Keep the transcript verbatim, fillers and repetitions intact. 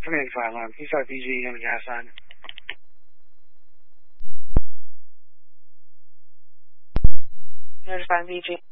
Command five line. Can you start B G on the gas line? Notify B G.